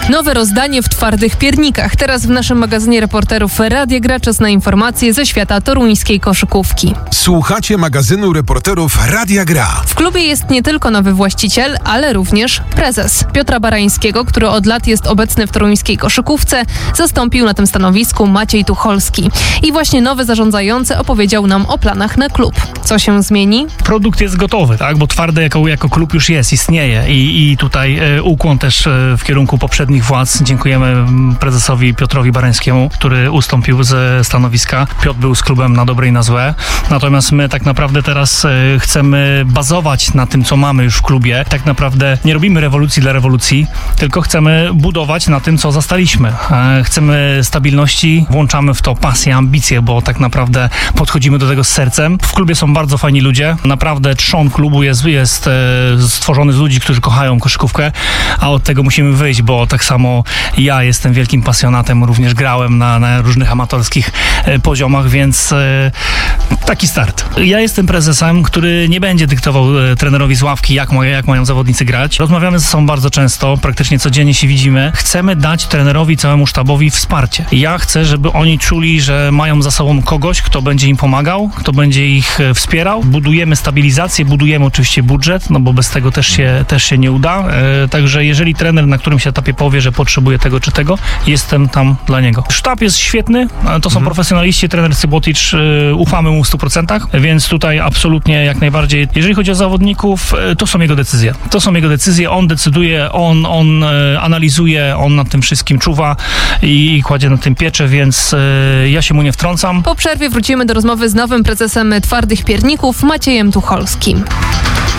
Nowe rozdanie w Twardych Piernikach. Teraz w naszym magazynie reporterów Radia Gra czas na informacje ze świata toruńskiej koszykówki. Słuchacie magazynu reporterów Radia Gra. W klubie jest nie tylko nowy właściciel, ale również prezes. Piotra Barańskiego, który od lat jest obecny w toruńskiej koszykówce, zastąpił na tym stanowisku Maciej Tucholski. I właśnie nowy zarządzający opowiedział nam o planach na klub. Co się zmieni? Produkt jest gotowy, tak? Bo Twarde jako klub już istnieje i tutaj ukłon też w kierunku poprzednich władz. Dziękujemy prezesowi Piotrowi Barańskiemu, który ustąpił ze stanowiska. Piotr był z klubem na dobre i na złe. Natomiast my tak naprawdę teraz chcemy bazować na tym, co mamy już w klubie. Tak naprawdę nie robimy rewolucji dla rewolucji, tylko chcemy budować na tym, co zastaliśmy. Chcemy stabilności, włączamy w to pasję, ambicje, bo tak naprawdę podchodzimy do tego z sercem. W klubie są bardzo fajni ludzie. Naprawdę trzon klubu jest stworzony z ludzi, którzy kochają koszykówkę, a od tego musimy wyjść, bo tak samo ja jestem wielkim pasjonatem, również grałem na różnych amatorskich poziomach, więc taki start. Ja jestem prezesem, który nie będzie dyktował trenerowi z ławki, jak mają zawodnicy grać. Rozmawiamy ze sobą bardzo często, praktycznie codziennie się widzimy. Chcemy dać trenerowi, całemu sztabowi wsparcie. Ja chcę, żeby oni czuli, że mają za sobą kogoś, kto będzie im pomagał, kto będzie ich wspierał. Budujemy stabilizację, budujemy oczywiście budżet, no bo bez tego też się nie uda. Także jeżeli trener na którymś etapie powie, że potrzebuje tego czy tego, jestem tam dla niego. Sztab jest świetny, to są profesjonaliści, trener Cybotić, ufamy mu w 100%, więc tutaj absolutnie jak najbardziej. Jeżeli chodzi o zawodników, to są jego decyzje. On decyduje, on analizuje, on nad tym wszystkim czuwa i kładzie na tym pieczę, więc ja się mu nie wtrącam. Po przerwie wrócimy do rozmowy z nowym prezesem Twardych Pierników, Maciejem Tucholskim.